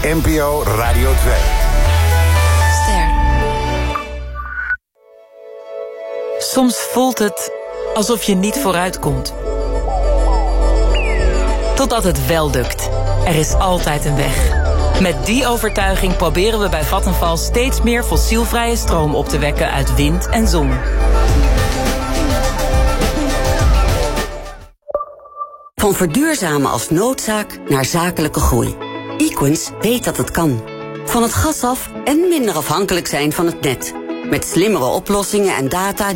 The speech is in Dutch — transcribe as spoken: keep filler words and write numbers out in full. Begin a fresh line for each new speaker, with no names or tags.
N P O Radio twee.
Ster. Soms voelt het alsof je niet vooruit komt. Totdat het wel lukt. Er is altijd een weg. Met die overtuiging proberen we bij Vattenfall steeds meer fossielvrije stroom op te wekken uit wind en zon.
Van verduurzamen als noodzaak naar zakelijke groei. Equens weet dat het kan. Van het gas af en minder afhankelijk zijn van het net. Met slimmere oplossingen en data